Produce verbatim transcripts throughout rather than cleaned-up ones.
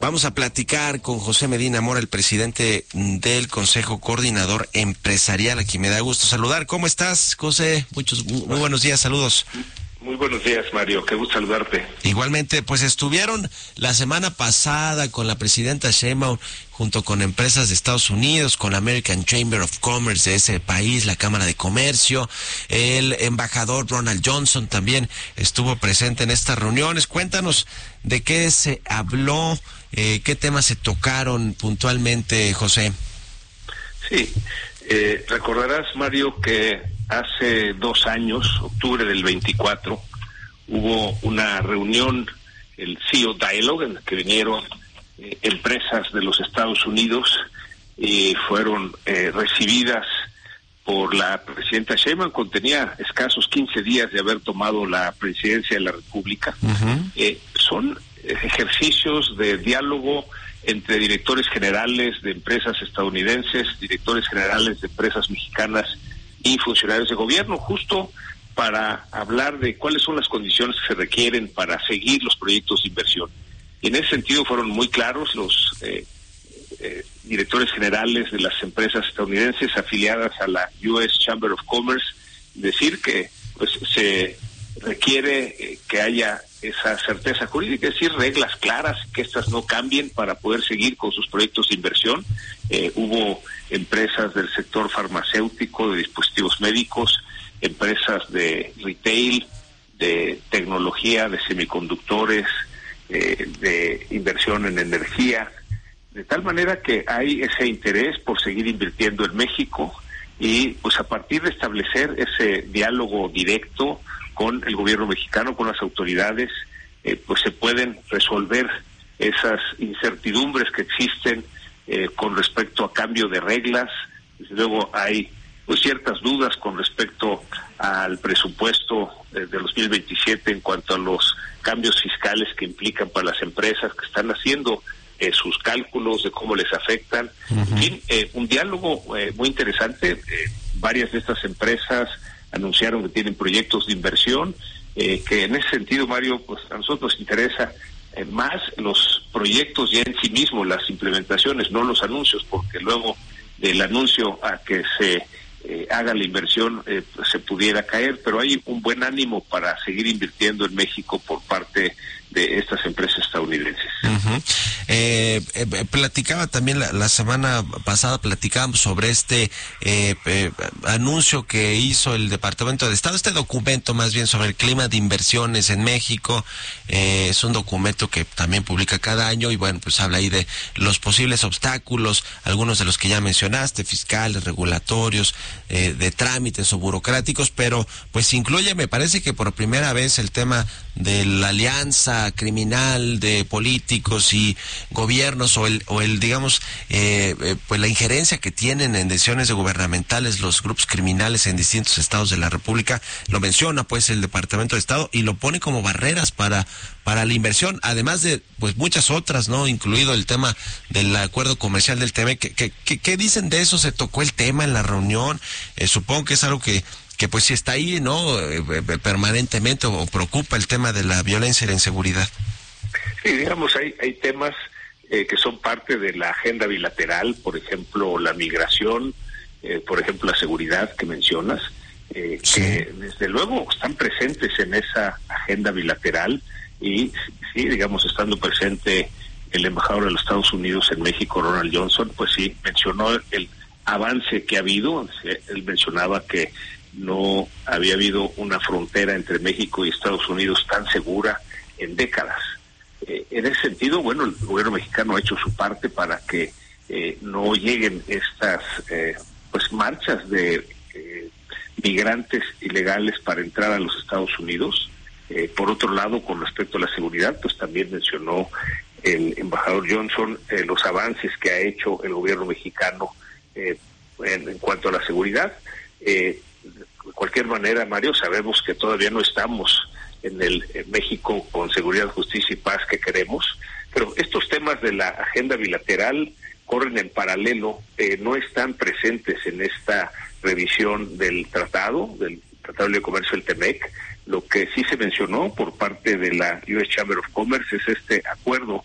Vamos a platicar con José Medina Mora, el presidente del Consejo Coordinador Empresarial, a quien me da gusto saludar. ¿Cómo estás, José? Muchos, muy buenos días, saludos. Muy buenos días, Mario, qué gusto saludarte. Igualmente, pues estuvieron la semana pasada con la presidenta Sheinbaum, junto con empresas de Estados Unidos, con la American Chamber of Commerce de ese país, la Cámara de Comercio. El embajador Ronald Johnson también estuvo presente en estas reuniones. Cuéntanos de qué se habló, eh, qué temas se tocaron puntualmente, José. Sí, eh, recordarás, Mario, que hace dos años, octubre del veinticuatro, hubo una reunión, el C E O Dialogue, en la que vinieron eh, empresas de los Estados Unidos y fueron eh, recibidas por la presidenta Sheinbaum, cuando tenía escasos quince días de haber tomado la presidencia de la República. Uh-huh. Eh, son ejercicios de diálogo entre directores generales de empresas estadounidenses, directores generales de empresas mexicanas y funcionarios de gobierno, justo para hablar de cuáles son las condiciones que se requieren para seguir los proyectos de inversión. Y en ese sentido fueron muy claros los eh, eh, directores generales de las empresas estadounidenses afiliadas a la U S Chamber of Commerce, decir que pues se requiere eh, que haya esa certeza jurídica, es decir, reglas claras, que estas no cambien para poder seguir con sus proyectos de inversión. Eh, hubo empresas del sector farmacéutico, de dispositivos médicos, empresas de retail, de tecnología, de semiconductores, eh, de inversión en energía, de tal manera que hay ese interés por seguir invirtiendo en México y pues a partir de establecer ese diálogo directo con el gobierno mexicano, con las autoridades, eh, pues se pueden resolver esas incertidumbres que existen eh, con respecto a cambio de reglas. Desde luego hay pues ciertas dudas con respecto al presupuesto eh, de dos mil veintisiete en cuanto a los cambios fiscales que implican para las empresas que están haciendo eh, sus cálculos de cómo les afectan. Uh-huh. En fin, eh, un diálogo eh, muy interesante. Eh, varias de estas empresas anunciaron que tienen proyectos de inversión, eh, que en ese sentido, Mario, pues a nosotros nos interesa eh, más los proyectos ya en sí mismos, las implementaciones, no los anuncios, porque luego del anuncio a que se eh, haga la inversión eh, pues se pudiera caer, pero hay un buen ánimo para seguir invirtiendo en México por parte de estas empresas estadounidenses. Uh-huh. Eh, eh, platicaba también la, la semana pasada, platicábamos sobre este eh, eh, anuncio que hizo el Departamento de Estado, este documento más bien sobre el clima de inversiones en México. Eh, es un documento que también publica cada año y bueno, pues habla ahí de los posibles obstáculos, algunos de los que ya mencionaste, fiscales, regulatorios, eh, de trámites o burocráticos, pero pues incluye, me parece que por primera vez, el tema de la alianza criminal de políticos y gobiernos o el o el digamos eh, eh, pues la injerencia que tienen en decisiones gubernamentales los grupos criminales en distintos estados de la República. Lo menciona pues el Departamento de Estado y lo pone como barreras para para la inversión, además de pues muchas otras, no, incluido el tema del acuerdo comercial del T M E C. ¿Qué, qué, qué dicen de eso? ¿Se tocó el tema en la reunión? Eh, supongo que es algo que que pues si está ahí, ¿no? Eh, permanentemente, o preocupa el tema de la violencia y la inseguridad. Sí, digamos, hay, hay temas eh, que son parte de la agenda bilateral, por ejemplo, la migración, eh, por ejemplo, la seguridad que mencionas, eh, sí. que desde luego están presentes en esa agenda bilateral y, sí, digamos, estando presente el embajador de los Estados Unidos en México, Ronald Johnson, pues sí, mencionó el avance que ha habido. Él mencionaba que no había habido una frontera entre México y Estados Unidos tan segura en décadas. Eh, en ese sentido, bueno, el gobierno mexicano ha hecho su parte para que eh, no lleguen estas eh, pues marchas de eh, migrantes ilegales para entrar a los Estados Unidos. Eh, por otro lado, con respecto a la seguridad, pues también mencionó el embajador Johnson eh, los avances que ha hecho el gobierno mexicano eh, en, en cuanto a la seguridad. Eh, de cualquier manera, Mario, sabemos que todavía no estamos en el en México con seguridad, justicia y paz que queremos, pero estos temas de la agenda bilateral corren en paralelo, eh, no están presentes en esta revisión del tratado, del Tratado de Comercio del T M E C. Lo que sí se mencionó por parte de la U S Chamber of Commerce es este acuerdo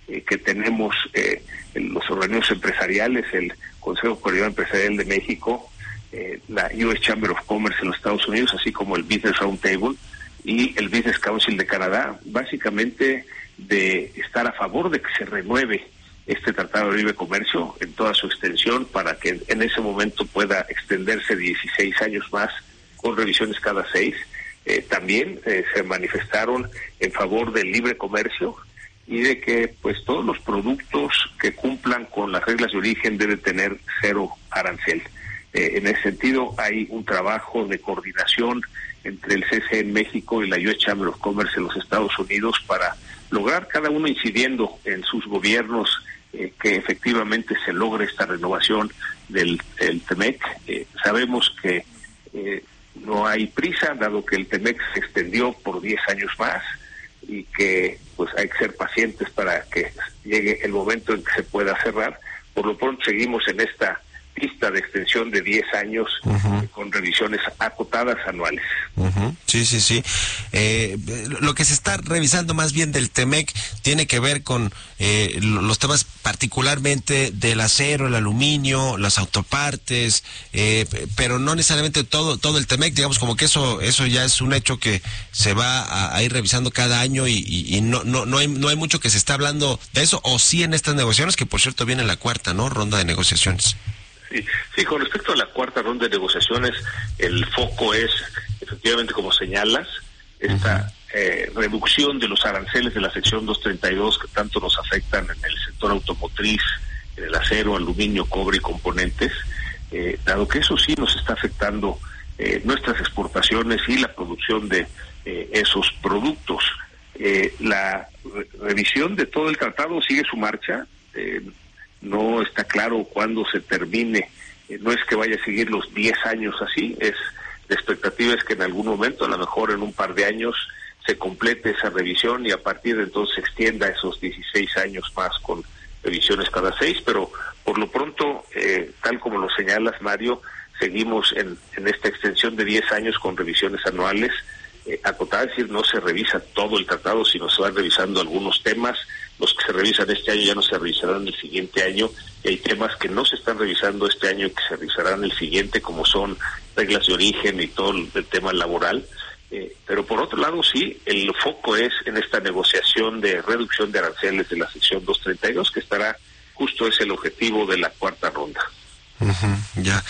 eh, que tenemos eh, los organismos empresariales, el Consejo Coordinador Empresarial de México, eh, la U S Chamber of Commerce en los Estados Unidos, así como el Business Roundtable y el Business Council de Canadá, básicamente de estar a favor de que se renueve este Tratado de Libre Comercio en toda su extensión para que en ese momento pueda extenderse dieciséis años más con revisiones cada seis. Eh, también eh, se manifestaron en favor del libre comercio y de que pues todos los productos que cumplan con las reglas de origen deben tener cero arancel. Eh, en ese sentido hay un trabajo de coordinación entre el C C E en México y la U S Chamber of Commerce en los Estados Unidos para lograr, cada uno incidiendo en sus gobiernos, eh, que efectivamente se logre esta renovación del el TEMEC. Eh, sabemos que eh, no hay prisa, dado que el TEMEC se extendió por diez años más y que pues hay que ser pacientes para que llegue el momento en que se pueda cerrar. Por lo pronto seguimos en esta lista de extensión de diez años, uh-huh, con revisiones acotadas anuales. Uh-huh. Sí, sí, sí. Eh, lo que se está revisando más bien del TEMEC tiene que ver con eh, los temas particularmente del acero, el aluminio, las autopartes, eh, pero no necesariamente todo todo el TEMEC, digamos, como que eso eso ya es un hecho que se va a, a ir revisando cada año y, y, y no no no hay no hay mucho que se está hablando de eso, o sí en estas negociaciones, que por cierto viene la cuarta, ¿no?, ronda de negociaciones. Sí, sí, con respecto a la cuarta ronda de negociaciones, el foco es, efectivamente, como señalas, esta uh-huh. eh, reducción de los aranceles de la sección doscientos treinta y dos que tanto nos afectan en el sector automotriz, en el acero, aluminio, cobre y componentes, eh, dado que eso sí nos está afectando eh, nuestras exportaciones y la producción de eh, esos productos. Eh, la re- revisión de todo el tratado sigue su marcha. eh, No está claro cuándo se termine, eh, no es que vaya a seguir los diez años así, es la expectativa es que en algún momento, a lo mejor en un par de años, se complete esa revisión y a partir de entonces se extienda esos dieciséis años más con revisiones cada seis, pero por lo pronto, eh, tal como lo señalas, Mario, seguimos en, en esta extensión de diez años con revisiones anuales, eh, acotada, es decir, no se revisa todo el tratado, sino se van revisando algunos temas. Los que se revisan este año ya no se revisarán el siguiente año, y hay temas que no se están revisando este año y que se revisarán el siguiente, como son reglas de origen y todo el, el tema laboral. Eh, pero por otro lado, sí, el foco es en esta negociación de reducción de aranceles de la sección doscientos treinta y dos, que estará, justo es el objetivo de la cuarta ronda. Uh-huh, ya.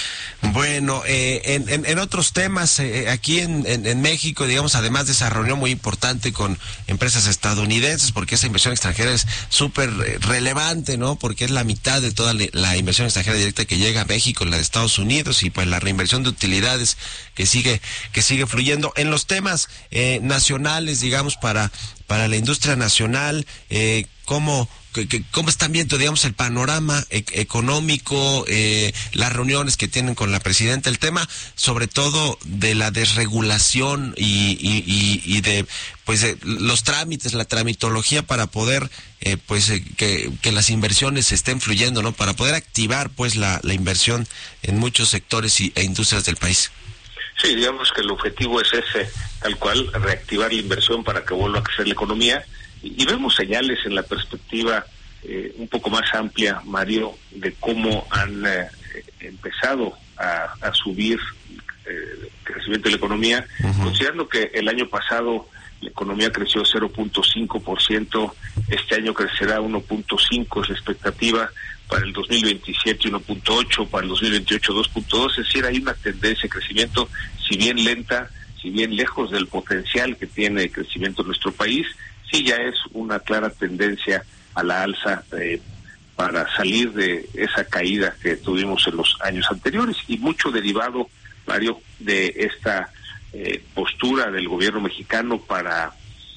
Bueno, eh, en, en, en otros temas, eh, aquí en, en, en México, digamos, además de esa reunión muy importante con empresas estadounidenses, porque esa inversión extranjera es súper relevante, ¿no? Porque es la mitad de toda la inversión extranjera directa que llega a México, la de Estados Unidos, y pues la reinversión de utilidades que sigue que sigue fluyendo. En los temas eh, nacionales, digamos, para para la industria nacional, eh, ¿cómo ¿Cómo están viendo, digamos, el panorama e- económico, eh, las reuniones que tienen con la presidenta, el tema, sobre todo de la desregulación y, y, y, y de, pues, eh, los trámites, la tramitología para poder, eh, pues, eh, que, que las inversiones estén fluyendo, ¿no? Para poder activar, pues, la, la inversión en muchos sectores y, e industrias del país. Sí, digamos que el objetivo es ese, tal cual, reactivar la inversión para que vuelva a crecer la economía. Y vemos señales en la perspectiva eh, un poco más amplia, Mario, de cómo han eh, empezado a, a subir eh, el crecimiento de la economía, uh-huh. considerando que el año pasado la economía creció cero punto cinco por ciento, este año crecerá uno punto cinco por ciento, es la expectativa, para el dos mil veintisiete uno punto ocho por ciento, para el dos mil veintiocho dos punto dos por ciento, es decir, hay una tendencia de crecimiento, si bien lenta, si bien lejos del potencial que tiene el crecimiento en nuestro país, sí ya es una clara tendencia a la alza eh, para salir de esa caída que tuvimos en los años anteriores, y mucho derivado, Mario, de esta eh, postura del gobierno mexicano para,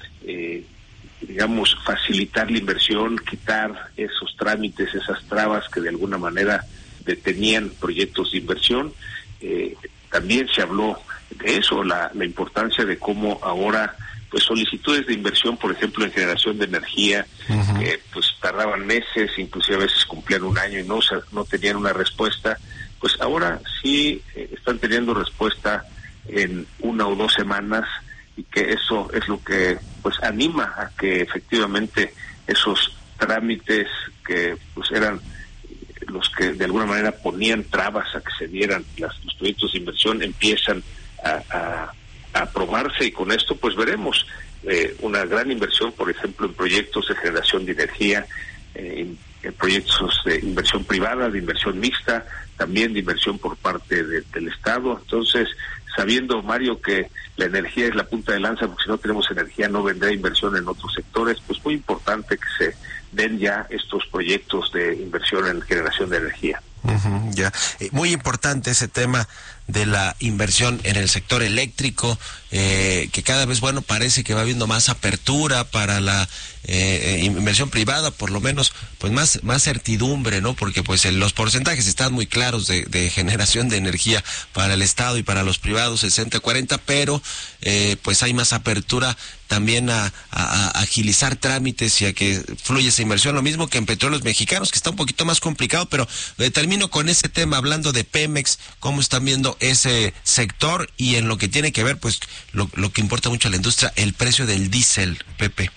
eh, digamos, facilitar la inversión, quitar esos trámites, esas trabas que de alguna manera detenían proyectos de inversión. Eh, también se habló de eso, la, la importancia de cómo ahora pues solicitudes de inversión, por ejemplo, en generación de energía, uh-huh. que pues tardaban meses, inclusive a veces cumplían un año y no, no tenían una respuesta, pues ahora sí eh, están teniendo respuesta en una o dos semanas, y que eso es lo que pues anima a que efectivamente esos trámites que pues eran los que de alguna manera ponían trabas a que se dieran las, los proyectos de inversión empiezan a, a, a aprobarse, y con esto pues veremos eh, una gran inversión, por ejemplo, en proyectos de generación de energía, eh, en, en proyectos de inversión privada, de inversión mixta, también de inversión por parte de, del Estado. Entonces, sabiendo, Mario, que la energía es la punta de lanza, porque si no tenemos energía no vendrá inversión en otros sectores, pues muy importante que se den ya estos proyectos de inversión en generación de energía. Uh-huh, ya, eh, muy importante ese tema de la inversión en el sector eléctrico, eh, que cada vez, bueno, parece que va habiendo más apertura para la eh, inversión privada, por lo menos, pues más más certidumbre, ¿no? Porque pues el, los porcentajes están muy claros de, de generación de energía para el Estado y para los privados, sesenta cuarenta, pero eh, pues hay más apertura también a, a, a agilizar trámites y a que fluya esa inversión, lo mismo que en Petróleos Mexicanos, que está un poquito más complicado, pero eh, termino con ese tema hablando de Pemex, cómo están viendo ese sector y en lo que tiene que ver, pues, lo, lo que importa mucho a la industria, el precio del diésel, Pepe.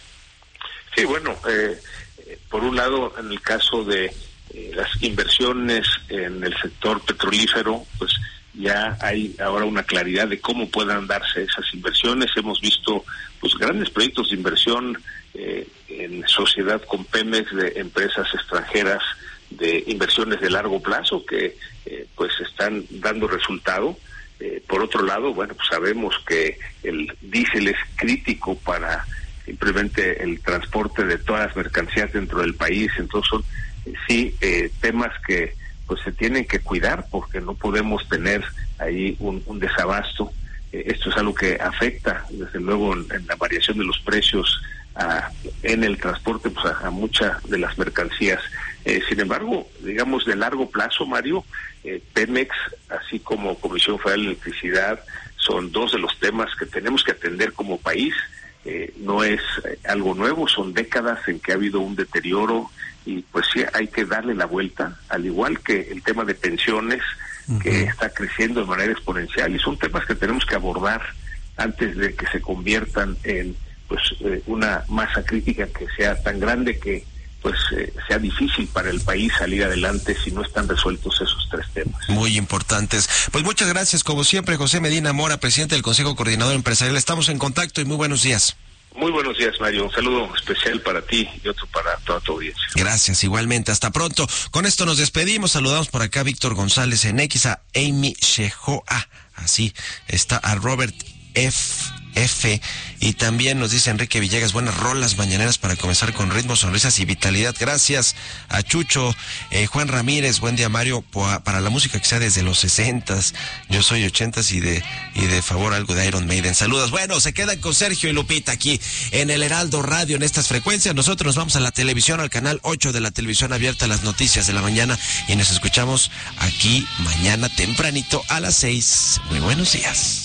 Sí, bueno, eh, por un lado, en el caso de eh, las inversiones en el sector petrolífero, pues ya hay ahora una claridad de cómo puedan darse esas inversiones. Hemos visto pues grandes proyectos de inversión eh, en sociedad con Pemex, de empresas extranjeras, de inversiones de largo plazo que eh, pues están dando resultado. Eh, por otro lado, bueno, pues sabemos que el diésel es crítico para simplemente el transporte de todas las mercancías dentro del país. Entonces son eh, sí eh, temas que pues se tienen que cuidar, porque no podemos tener ahí un, un desabasto. Eh, esto es algo que afecta desde luego en, en la variación de los precios a, en el transporte pues a, a muchas de las mercancías. Eh, sin embargo, digamos de largo plazo, Mario, eh, Pemex, así como Comisión Federal de Electricidad, son dos de los temas que tenemos que atender como país. Eh, no es eh, algo nuevo, son décadas en que ha habido un deterioro y pues sí hay que darle la vuelta, al igual que el tema de pensiones, uh-huh, que está creciendo de manera exponencial, y son temas que tenemos que abordar antes de que se conviertan en pues eh, una masa crítica que sea tan grande que pues eh, sea difícil para el país salir adelante si no están resueltos esos tres temas. Muy importantes. Pues muchas gracias, como siempre, José Medina Mora, presidente del Consejo Coordinador Empresarial. Estamos en contacto y muy buenos días. Muy buenos días, Mario. Un saludo especial para ti y otro para toda tu audiencia. Gracias, igualmente. Hasta pronto. Con esto nos despedimos. Saludamos por acá a Víctor González en X, a Amy Shehoa. Así está, a Robert F. F. Y también nos dice Enrique Villegas, buenas rolas mañaneras para comenzar con ritmo, sonrisas y vitalidad. Gracias a Chucho. eh, Juan Ramírez, buen día, Mario, para la música que sea desde los sesentas, yo soy ochentas y de y de favor algo de Iron Maiden. Saludos. Bueno, se quedan con Sergio y Lupita aquí en el Heraldo Radio, en estas frecuencias. Nosotros nos vamos a la televisión, al canal ocho de la televisión abierta, las noticias de la mañana, y nos escuchamos aquí mañana tempranito a las seis. Muy buenos días.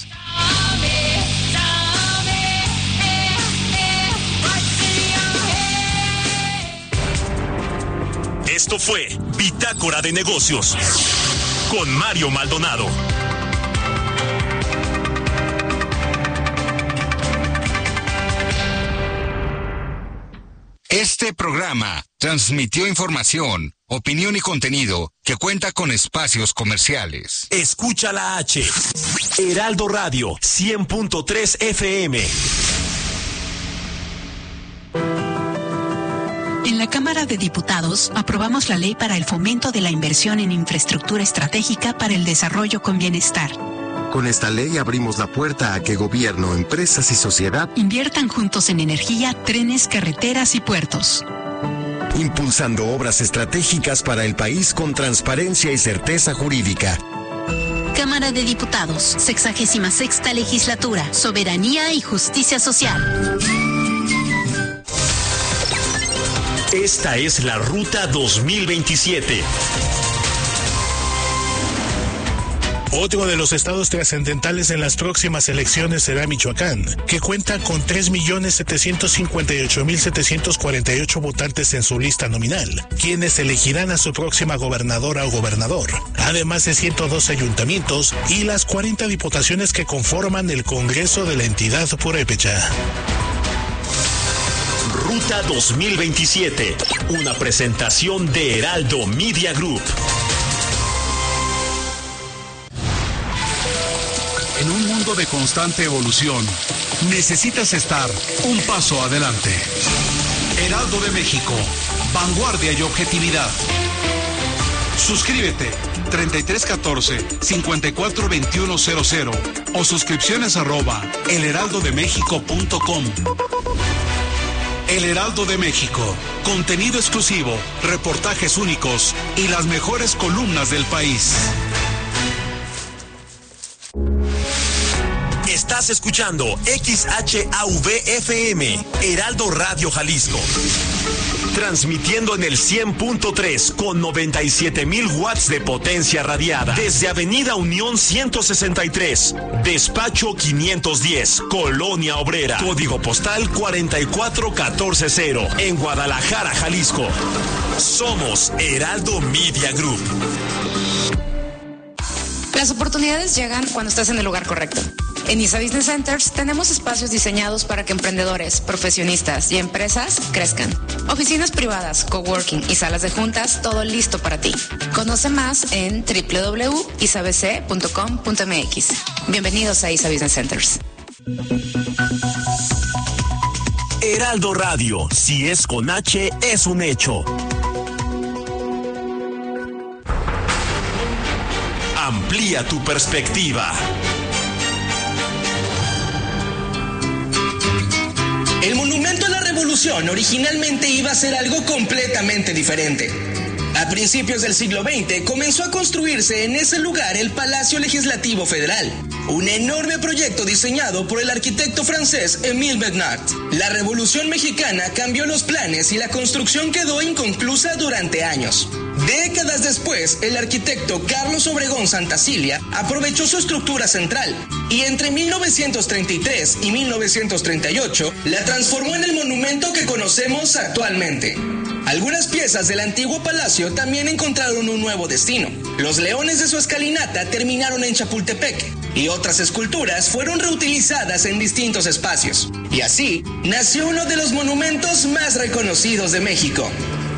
Esto fue Bitácora de Negocios con Mario Maldonado. Este programa transmitió información, opinión y contenido que cuenta con espacios comerciales. Escucha la H. Heraldo Radio, cien punto tres F M. En la Cámara de Diputados aprobamos la ley para el fomento de la inversión en infraestructura estratégica para el desarrollo con bienestar. Con esta ley abrimos la puerta a que gobierno, empresas y sociedad inviertan juntos en energía, trenes, carreteras y puertos. Impulsando obras estratégicas para el país con transparencia y certeza jurídica. Cámara de Diputados, sexagésima sexta legislatura, soberanía y justicia social. Esta es la Ruta dos mil veintisiete. Otro de los estados trascendentales en las próximas elecciones será Michoacán, que cuenta con tres millones setecientos cincuenta y ocho mil setecientos cuarenta y ocho votantes en su lista nominal, quienes elegirán a su próxima gobernadora o gobernador, además de ciento dos ayuntamientos y las cuarenta diputaciones que conforman el Congreso de la entidad purépecha. Ruta dos mil veintisiete, una presentación de Heraldo Media Group. En un mundo de constante evolución, necesitas estar un paso adelante. Heraldo de México, vanguardia y objetividad. Suscríbete treinta y tres catorce, cincuenta y cuatro veintiuno cero cero o suscripciones arroba elheraldodemexico punto com. El Heraldo de México, contenido exclusivo, reportajes únicos y las mejores columnas del país. Estás escuchando X H A V F M, Heraldo Radio Jalisco. Transmitiendo en el cien punto tres con noventa y siete mil watts de potencia radiada. Desde Avenida Unión ciento sesenta y tres, Despacho quinientos diez, Colonia Obrera. Código postal cuarenta y cuatro catorce cero, en Guadalajara, Jalisco. Somos Heraldo Media Group. Las oportunidades llegan cuando estás en el lugar correcto. En I S A Business Centers tenemos espacios diseñados para que emprendedores, profesionistas y empresas crezcan. Oficinas privadas, coworking y salas de juntas, todo listo para ti. Conoce más en doble u doble u doble u punto i s a b c punto com punto m x. Bienvenidos a I S A Business Centers. Heraldo Radio, si es con H, es un hecho. Amplía tu perspectiva. El Monumento a la Revolución originalmente iba a ser algo completamente diferente. A principios del siglo veinte comenzó a construirse en ese lugar el Palacio Legislativo Federal, un enorme proyecto diseñado por el arquitecto francés Émile Bernard. La Revolución Mexicana cambió los planes y la construcción quedó inconclusa durante años. Décadas después, el arquitecto Carlos Obregón Santacilia aprovechó su estructura central y entre mil novecientos treinta y tres y mil novecientos treinta y ocho la transformó en el monumento que conocemos actualmente. Algunas piezas del antiguo palacio también encontraron un nuevo destino. Los leones de su escalinata terminaron en Chapultepec y otras esculturas fueron reutilizadas en distintos espacios. Y así nació uno de los monumentos más reconocidos de México.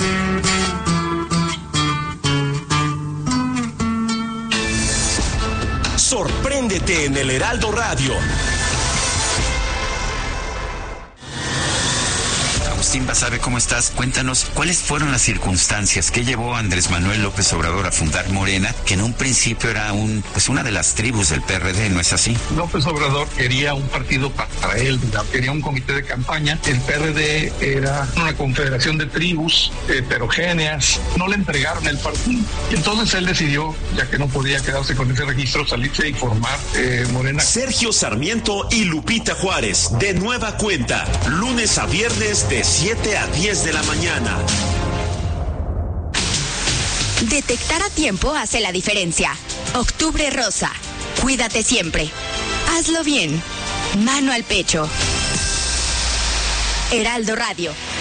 Sorpréndete en el Heraldo Radio. Agustín Basabe, ¿cómo estás? Cuéntanos, ¿cuáles fueron las circunstancias que llevó a Andrés Manuel López Obrador a fundar Morena, que en un principio era un, pues una de las tribus del P R D, ¿no es así? López Obrador quería un partido para, para él, quería un comité de campaña. El P R D era una confederación de tribus heterogéneas, no le entregaron el partido. Entonces él decidió, ya que no podía quedarse con ese registro, salirse y formar eh, Morena. Sergio Sarmiento y Lupita Juárez, de nueva cuenta, lunes a viernes de siete a diez de la mañana. Detectar a tiempo hace la diferencia. Octubre Rosa. Cuídate siempre. Hazlo bien. Mano al pecho. Heraldo Radio.